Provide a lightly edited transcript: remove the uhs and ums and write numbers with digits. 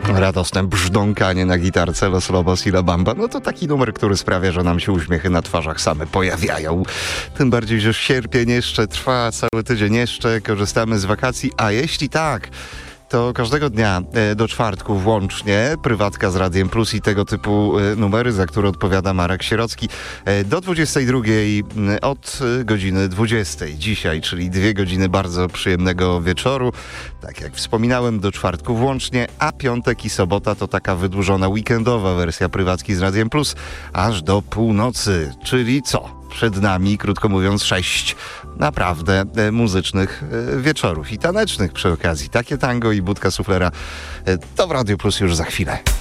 radosne brzdąkanie na gitarce Los Lobos i La Bamba, no to taki numer, który sprawia, że nam się uśmiechy na twarzach same pojawiają. Tym bardziej, że sierpień jeszcze trwa, cały tydzień jeszcze, korzystamy z wakacji, a jeśli tak, to każdego dnia do czwartku włącznie, prywatka z Radiem Plus i tego typu numery, za które odpowiada Marek Sierocki, do 22 od godziny 20 dzisiaj, czyli 2 godziny bardzo przyjemnego wieczoru. Tak jak wspominałem, do czwartku włącznie, a piątek i sobota to taka wydłużona weekendowa wersja prywatki z Radiem Plus, aż do północy, czyli co? Przed nami, krótko mówiąc, 6 naprawdę muzycznych wieczorów i tanecznych przy okazji. Takie tango i budka suflera to w Radiu Plus już za chwilę.